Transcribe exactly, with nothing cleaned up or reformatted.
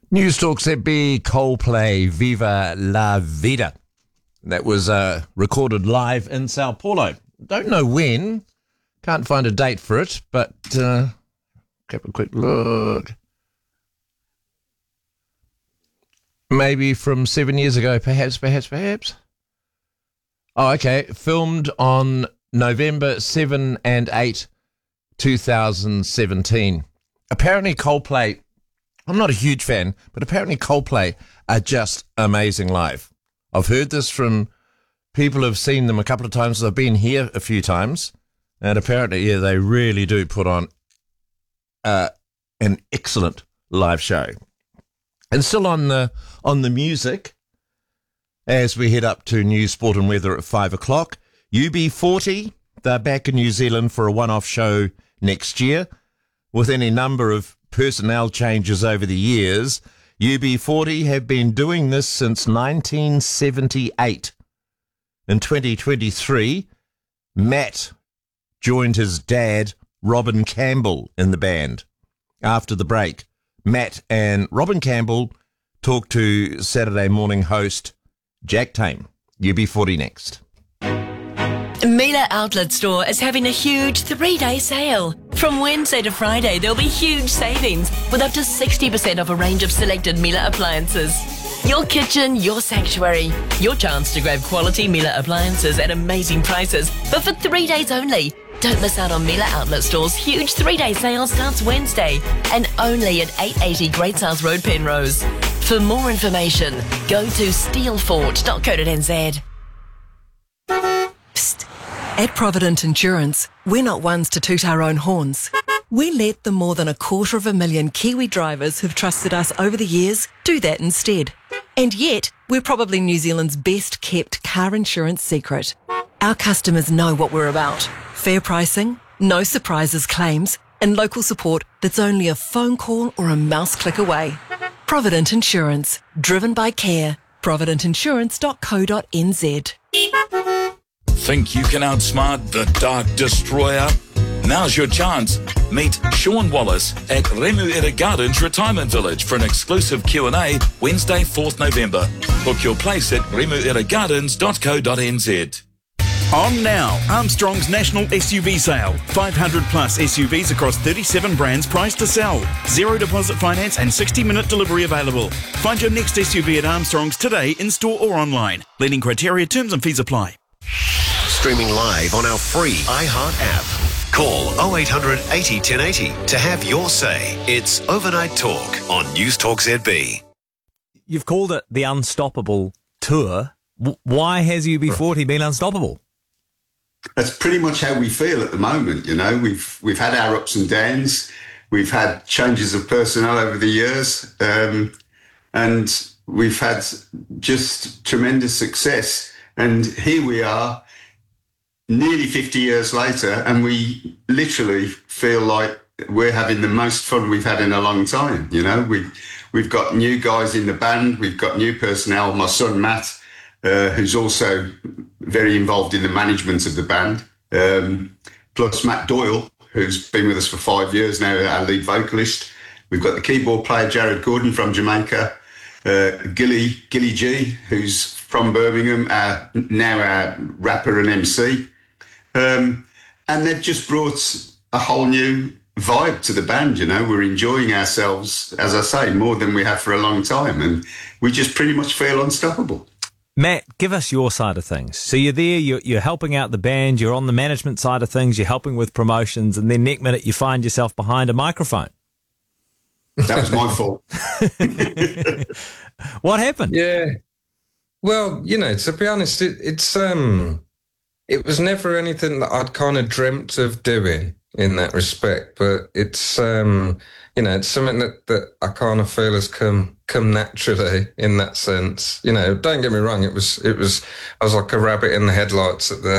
News Talk Z B, Coldplay, Viva la Vida. That was uh, recorded live in Sao Paulo. Don't know when. Can't find a date for it, but uh, have a quick look. Maybe from seven years ago, perhaps, perhaps, perhaps. Oh, okay. Filmed on November seventh and eighth, two thousand seventeen. Apparently Coldplay, I'm not a huge fan, but apparently Coldplay are just amazing live. I've heard this from people who've seen them a couple of times. I've been here a few times, and apparently, yeah, they really do put on uh, an excellent live show. And still on the on the music, as we head up to news, sport and weather at five o'clock, U B forty, they're back in New Zealand for a one-off show next year. With any number of personnel changes over the years, U B forty have been doing this since nineteen seventy-eight. In twenty twenty-three, Matt joined his dad, Robin Campbell, in the band. After the break, Matt and Robin Campbell talked to Saturday morning host Jack Tame. U B forty next. Miele Outlet Store is having a huge three-day sale. From Wednesday to Friday, there'll be huge savings with up to sixty percent off a range of selected Miele appliances. Your kitchen, your sanctuary. Your chance to grab quality Miele appliances at amazing prices, but for three days only. Don't miss out on Miele Outlet Store's huge three-day sale starts Wednesday and only at eight eighty Great South Road, Penrose. For more information, go to steelfort dot co dot n z. Psst. At Provident Insurance, we're not ones to toot our own horns. We let the more than a quarter of a million Kiwi drivers who've trusted us over the years do that instead. And yet, we're probably New Zealand's best kept car insurance secret. Our customers know what we're about. Fair pricing, no surprises claims, and local support that's only a phone call or a mouse click away. Provident Insurance, driven by care. provident insurance dot co dot n z. Think you can outsmart the Dark Destroyer? Now's your chance. Meet Sean Wallace at Remuera Gardens Retirement Village for an exclusive Q and A Wednesday, fourth November. Book your place at remuera gardens dot co dot n z. On now, Armstrong's National S U V Sale. five hundred plus S U Vs across thirty-seven brands priced to sell. Zero deposit finance and sixty minute delivery available. Find your next S U V at Armstrong's today in store or online. Leading criteria, terms and fees apply. Streaming live on our free iHeart app. Call oh eight hundred eighty ten eighty to have your say. It's Overnight Talk on News Talk Z B. You've called it the Unstoppable Tour. W- why has U B forty been unstoppable? That's pretty much how we feel at the moment. You know, we've we've had our ups and downs. We've had changes of personnel over the years, um, and we've had just tremendous success. And here we are, nearly fifty years later, and we literally feel like we're having the most fun we've had in a long time. You know, we we've got new guys in the band, we've got new personnel. My son Matt, uh, who's also very involved in the management of the band, um, plus Matt Doyle, who's been with us for five years now, our lead vocalist. We've got the keyboard player Jared Gordon from Jamaica, uh, Gilly Gilly G, who's from Birmingham, uh, now our rapper and M C. Um, and they've just brought a whole new vibe to the band, you know. We're enjoying ourselves, as I say, more than we have for a long time, and we just pretty much feel unstoppable. Matt, give us your side of things. So you're there, you're, you're helping out the band, you're on the management side of things, you're helping with promotions, and then next minute you find yourself behind a microphone. That was my fault. What happened? Yeah. Well, you know, to be honest, it, it's um, it was never anything that I'd kind of dreamt of doing in that respect. But it's um, you know, it's something that, that I kind of feel has come come naturally in that sense. You know, don't get me wrong, it was it was I was like a rabbit in the headlights at the